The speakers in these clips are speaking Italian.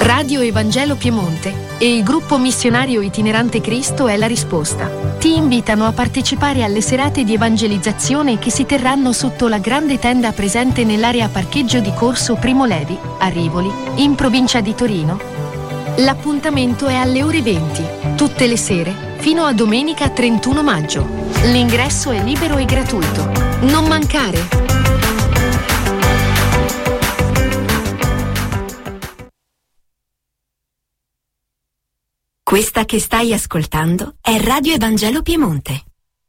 Radio Evangelo Piemonte e il gruppo missionario itinerante Cristo è la risposta. Ti invitano a partecipare alle serate di evangelizzazione che si terranno sotto la grande tenda presente nell'area parcheggio di Corso Primo Levi, a Rivoli, in provincia di Torino. L'appuntamento è alle ore 20, tutte le sere, fino a domenica 31 maggio. L'ingresso è libero e gratuito. Non mancare! Questa che stai ascoltando è Radio Evangelo Piemonte.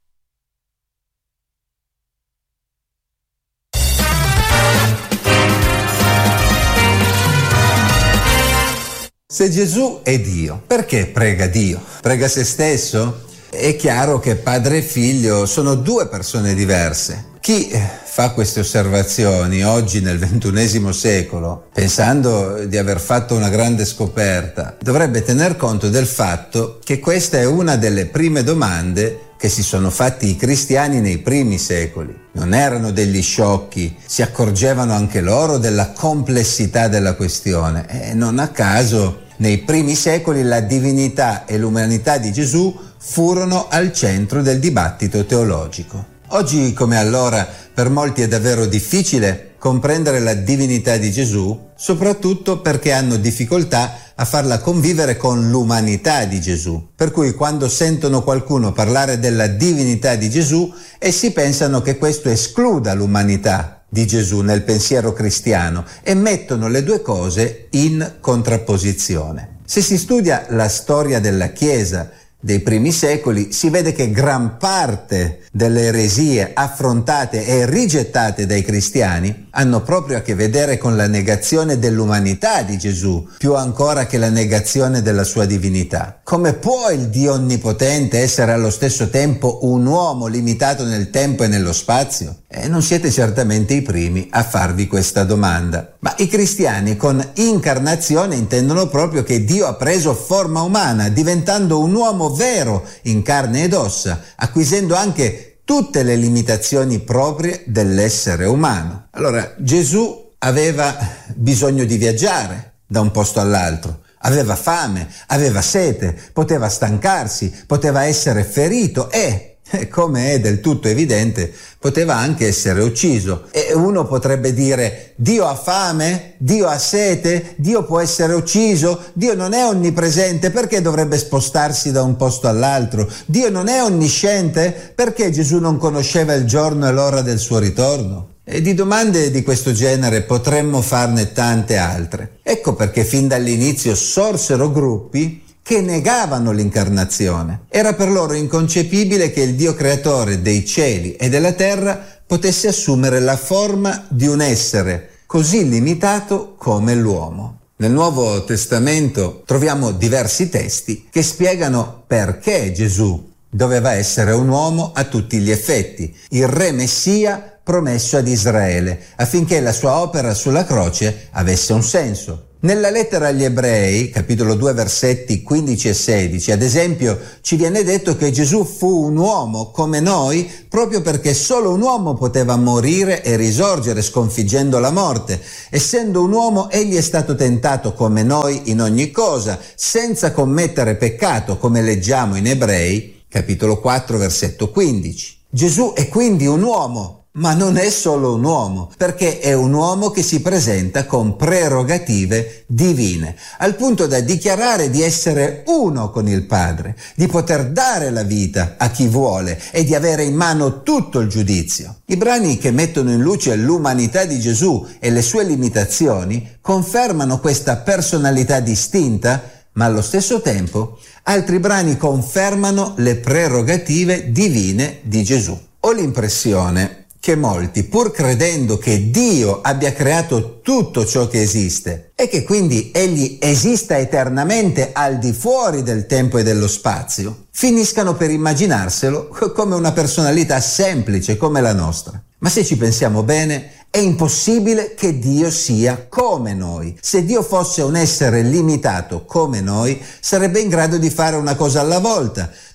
Se Gesù è Dio, perché prega Dio? Prega se stesso? È chiaro che padre e figlio sono due persone diverse. Chi fa queste osservazioni oggi nel XXI secolo, pensando di aver fatto una grande scoperta, dovrebbe tener conto del fatto che questa è una delle prime domande che si sono fatti i cristiani nei primi secoli. Non erano degli sciocchi, si accorgevano anche loro della complessità della questione e non a caso nei primi secoli la divinità e l'umanità di Gesù furono al centro del dibattito teologico. Oggi come allora per molti è davvero difficile comprendere la divinità di Gesù, soprattutto perché hanno difficoltà a farla convivere con l'umanità di Gesù. Per cui quando sentono qualcuno parlare della divinità di Gesù, essi pensano che questo escluda l'umanità di Gesù nel pensiero cristiano e mettono le due cose in contrapposizione. Se si studia la storia della Chiesa dei primi secoli, si vede che gran parte delle eresie affrontate e rigettate dai cristiani hanno proprio a che vedere con la negazione dell'umanità di Gesù, più ancora che la negazione della sua divinità. Come può il Dio onnipotente essere allo stesso tempo un uomo limitato nel tempo e nello spazio? Non siete certamente i primi a farvi questa domanda. Ma i cristiani con incarnazione intendono proprio che Dio ha preso forma umana, diventando un uomo vero in carne ed ossa, acquisendo anche tutte le limitazioni proprie dell'essere umano. Allora, Gesù aveva bisogno di viaggiare da un posto all'altro, aveva fame, aveva sete, poteva stancarsi, poteva essere ferito e, come è del tutto evidente, poteva anche essere ucciso. E uno potrebbe dire: Dio ha fame? Dio ha sete? Dio può essere ucciso? Dio non è onnipresente? Perché dovrebbe spostarsi da un posto all'altro? Dio non è onnisciente? Perché Gesù non conosceva il giorno e l'ora del suo ritorno? E di domande di questo genere potremmo farne tante altre. Ecco perché fin dall'inizio sorsero gruppi che negavano l'incarnazione. Era per loro inconcepibile che il Dio creatore dei cieli e della terra potesse assumere la forma di un essere così limitato come l'uomo. Nel Nuovo Testamento troviamo diversi testi che spiegano perché Gesù doveva essere un uomo a tutti gli effetti, il re Messia promesso ad Israele, affinché la sua opera sulla croce avesse un senso. Nella lettera agli Ebrei, capitolo 2, versetti 15 e 16, ad esempio, ci viene detto che Gesù fu un uomo come noi proprio perché solo un uomo poteva morire e risorgere sconfiggendo la morte. Essendo un uomo, egli è stato tentato come noi in ogni cosa, senza commettere peccato, come leggiamo in Ebrei, capitolo 4, versetto 15. Gesù è quindi un uomo. Ma non è solo un uomo, perché è un uomo che si presenta con prerogative divine, al punto da dichiarare di essere uno con il Padre, di poter dare la vita a chi vuole e di avere in mano tutto il giudizio. I brani che mettono in luce l'umanità di Gesù e le sue limitazioni confermano questa personalità distinta, ma allo stesso tempo altri brani confermano le prerogative divine di Gesù. Ho l'impressione che molti, pur credendo che Dio abbia creato tutto ciò che esiste e che quindi egli esista eternamente al di fuori del tempo e dello spazio, finiscano per immaginarselo come una personalità semplice come la nostra. Ma se ci pensiamo bene, è impossibile che Dio sia come noi. Se Dio fosse un essere limitato come noi, sarebbe in grado di fare una cosa alla volta.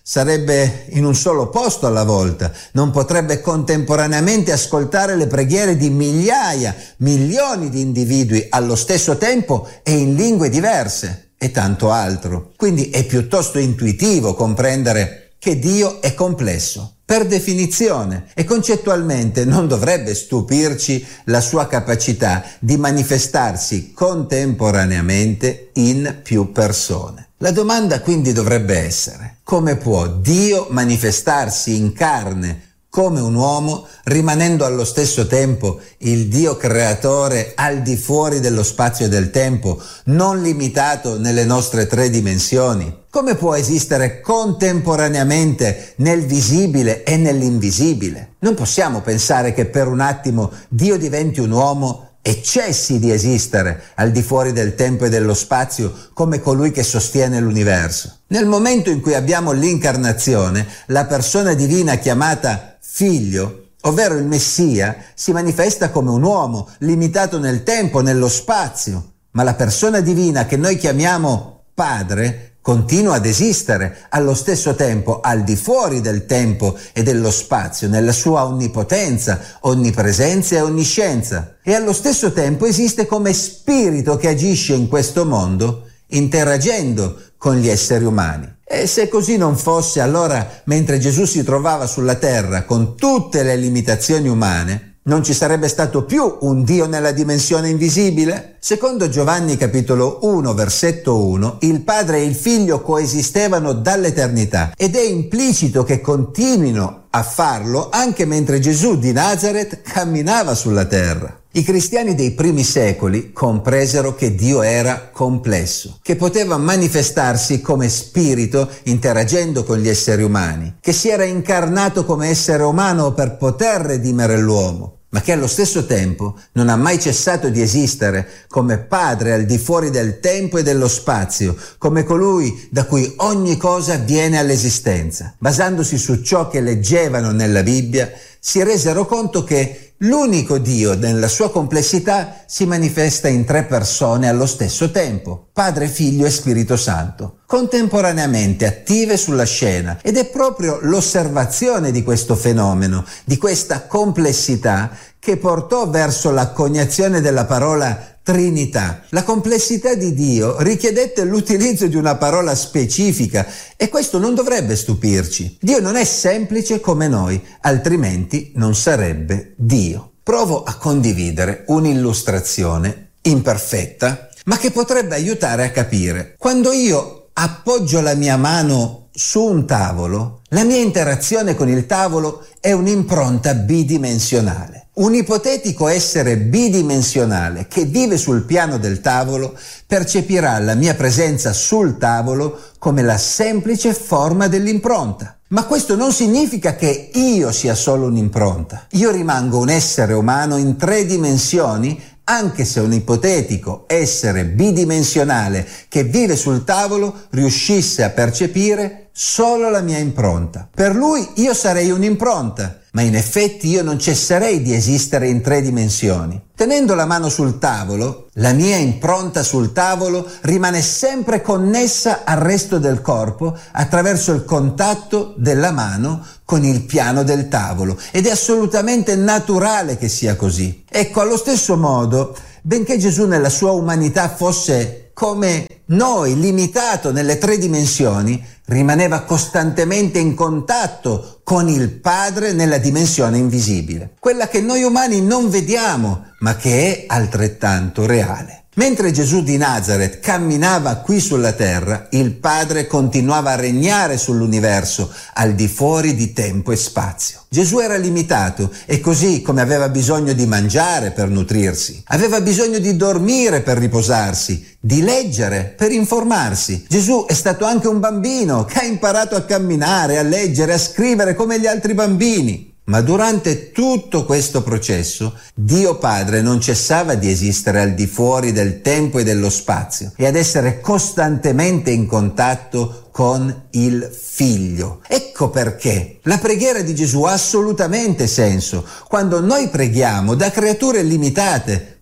sarebbe in un solo posto alla volta, non potrebbe contemporaneamente ascoltare le preghiere di migliaia, milioni di individui allo stesso tempo e in lingue diverse e tanto altro. Quindi è piuttosto intuitivo comprendere che Dio è complesso, per definizione, e concettualmente non dovrebbe stupirci la sua capacità di manifestarsi contemporaneamente in più persone. La domanda quindi dovrebbe essere: come può Dio manifestarsi in carne come un uomo, rimanendo allo stesso tempo il Dio creatore al di fuori dello spazio e del tempo, non limitato nelle nostre 3 dimensioni? Come può esistere contemporaneamente nel visibile e nell'invisibile? Non possiamo pensare che per un attimo Dio diventi un uomo e cessi di esistere al di fuori del tempo e dello spazio come colui che sostiene l'universo. Nel momento in cui abbiamo l'incarnazione, la persona divina chiamata Figlio, ovvero il Messia, si manifesta come un uomo limitato nel tempo, nello spazio, ma la persona divina che noi chiamiamo Padre continua ad esistere allo stesso tempo al di fuori del tempo e dello spazio, nella sua onnipotenza, onnipresenza e onniscienza, e allo stesso tempo esiste come spirito che agisce in questo mondo interagendo con gli esseri umani. E se così non fosse, allora mentre Gesù si trovava sulla terra con tutte le limitazioni umane, non ci sarebbe stato più un Dio nella dimensione invisibile? Secondo Giovanni capitolo 1 versetto 1, il Padre e il Figlio coesistevano dall'eternità ed è implicito che continuino a farlo anche mentre Gesù di Nazaret camminava sulla terra. I cristiani dei primi secoli compresero che Dio era complesso, che poteva manifestarsi come spirito interagendo con gli esseri umani, che si era incarnato come essere umano per poter redimere l'uomo, ma che allo stesso tempo non ha mai cessato di esistere come Padre al di fuori del tempo e dello spazio, come colui da cui ogni cosa viene all'esistenza. Basandosi su ciò che leggevano nella Bibbia, si resero conto che l'unico Dio nella sua complessità si manifesta in 3 persone allo stesso tempo, Padre, Figlio e Spirito Santo, contemporaneamente attive sulla scena, ed è proprio l'osservazione di questo fenomeno, di questa complessità, che portò verso la coniazione della parola Trinità. La complessità di Dio richiedette l'utilizzo di una parola specifica e questo non dovrebbe stupirci. Dio non è semplice come noi, altrimenti non sarebbe Dio. Provo a condividere un'illustrazione imperfetta, ma che potrebbe aiutare a capire. Quando io appoggio la mia mano su un tavolo, la mia interazione con il tavolo è un'impronta bidimensionale. Un ipotetico essere bidimensionale che vive sul piano del tavolo percepirà la mia presenza sul tavolo come la semplice forma dell'impronta. Ma questo non significa che io sia solo un'impronta. Io rimango un essere umano in 3 dimensioni, anche se un ipotetico essere bidimensionale che vive sul tavolo riuscisse a percepire solo la mia impronta. Per lui io sarei un'impronta, ma in effetti io non cesserei di esistere in 3 dimensioni. Tenendo la mano sul tavolo, la mia impronta sul tavolo rimane sempre connessa al resto del corpo attraverso il contatto della mano con il piano del tavolo, ed è assolutamente naturale che sia così. Ecco, allo stesso modo, benché Gesù nella sua umanità fosse come noi, limitato nelle 3 dimensioni, rimaneva costantemente in contatto con il Padre nella dimensione invisibile, quella che noi umani non vediamo, ma che è altrettanto reale. Mentre Gesù di Nazaret camminava qui sulla terra, il Padre continuava a regnare sull'universo, al di fuori di tempo e spazio. Gesù era limitato e così come aveva bisogno di mangiare per nutrirsi, aveva bisogno di dormire per riposarsi, di leggere per informarsi. Gesù è stato anche un bambino che ha imparato a camminare, a leggere, a scrivere come gli altri bambini. Ma durante tutto questo processo, Dio Padre non cessava di esistere al di fuori del tempo e dello spazio e ad essere costantemente in contatto con il Figlio. Ecco perché la preghiera di Gesù ha assolutamente senso. Quando noi preghiamo da creature limitate,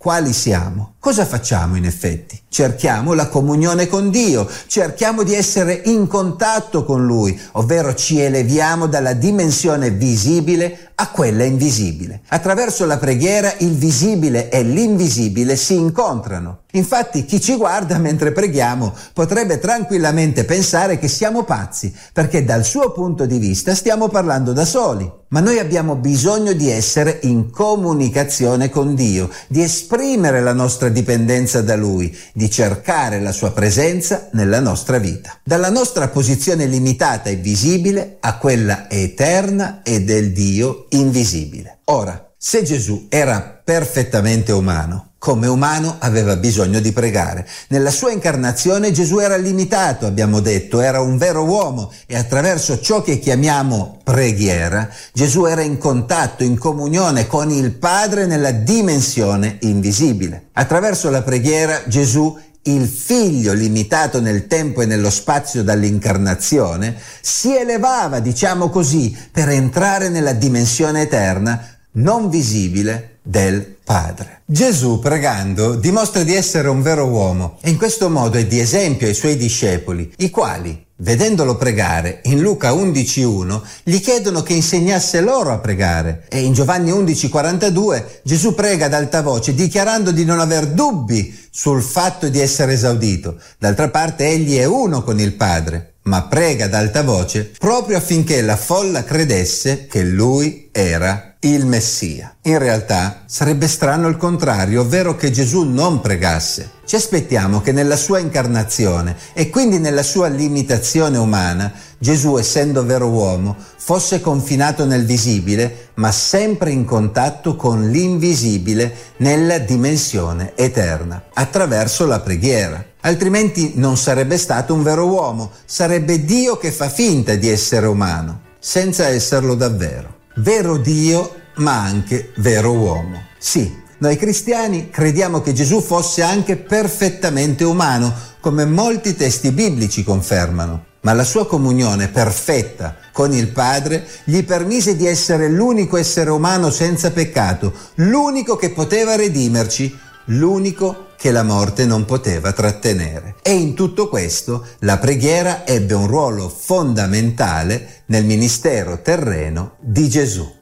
quali siamo, cosa facciamo in effetti? Cerchiamo la comunione con Dio, cerchiamo di essere in contatto con Lui, ovvero ci eleviamo dalla dimensione visibile a quella invisibile. Attraverso la preghiera il visibile e l'invisibile si incontrano. Infatti chi ci guarda mentre preghiamo potrebbe tranquillamente pensare che siamo pazzi, perché dal suo punto di vista stiamo parlando da soli. Ma noi abbiamo bisogno di essere in comunicazione con Dio, di esprimere la nostra dipendenza da Lui, di cercare la sua presenza nella nostra vita. Dalla nostra posizione limitata e visibile a quella eterna e del Dio invisibile. Ora, se Gesù era perfettamente umano, come umano aveva bisogno di pregare. Nella sua incarnazione Gesù era limitato, abbiamo detto, era un vero uomo e attraverso ciò che chiamiamo preghiera, Gesù era in contatto, in comunione con il Padre nella dimensione invisibile. Attraverso la preghiera Gesù, il figlio limitato nel tempo e nello spazio dall'incarnazione, si elevava, diciamo così, per entrare nella dimensione eterna, non visibile, del Padre. Gesù, pregando, dimostra di essere un vero uomo e in questo modo è di esempio ai suoi discepoli, i quali, vedendolo pregare, in Luca 11,1 gli chiedono che insegnasse loro a pregare e in Giovanni 11,42 Gesù prega ad alta voce dichiarando di non aver dubbi sul fatto di essere esaudito. D'altra parte egli è uno con il Padre, ma prega ad alta voce proprio affinché la folla credesse che lui era il Messia. In realtà sarebbe strano il contrario, ovvero che Gesù non pregasse. Ci aspettiamo che nella sua incarnazione e quindi nella sua limitazione umana, Gesù, essendo vero uomo, fosse confinato nel visibile, ma sempre in contatto con l'invisibile nella dimensione eterna, attraverso la preghiera. Altrimenti non sarebbe stato un vero uomo, sarebbe Dio che fa finta di essere umano, senza esserlo davvero. Vero Dio, ma anche vero uomo. Sì, noi cristiani crediamo che Gesù fosse anche perfettamente umano, come molti testi biblici confermano, ma la sua comunione perfetta con il Padre gli permise di essere l'unico essere umano senza peccato, l'unico che poteva redimerci, l'unico che la morte non poteva trattenere. E in tutto questo la preghiera ebbe un ruolo fondamentale nel ministero terreno di Gesù.